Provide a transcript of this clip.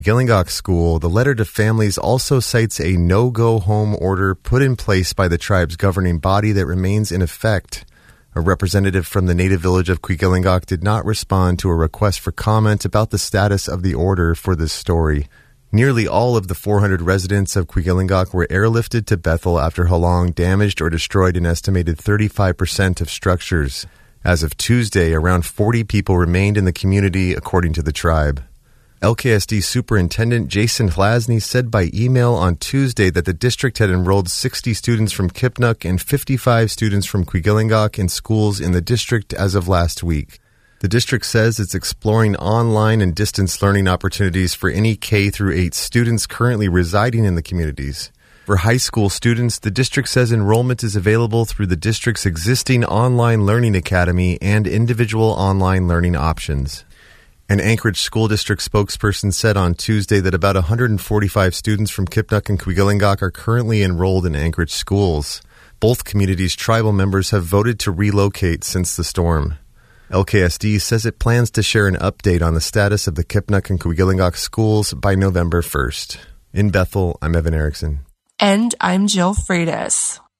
Gillingock School, the letter to families also cites a no-go-home order put in place by the tribe's governing body that remains in effect. A representative from the native village of Quigillingock did not respond to a request for comment about the status of the order for this story. Nearly all of the 400 residents of Quigillingock were airlifted to Bethel after Halong damaged or destroyed an estimated 35% of structures. As of Tuesday, around 40 people remained in the community, according to the tribe. LKSD Superintendent Jason Hlasny said by email on Tuesday that the district had enrolled 60 students from Kipnuk and 55 students from Quigillingock in schools in the district as of last week. The district says it's exploring online and distance learning opportunities for any K-8 students currently residing in the communities. For high school students, the district says enrollment is available through the district's existing online learning academy and individual online learning options. An Anchorage School District spokesperson said on Tuesday that about 145 students from Kipnuk and Quigillingock are currently enrolled in Anchorage schools. Both communities' tribal members have voted to relocate since the storm. LKSD says it plans to share an update on the status of the Kipnuk and Quigillingock schools by November 1st. In Bethel, I'm Evan Erickson. And I'm Jill Freitas.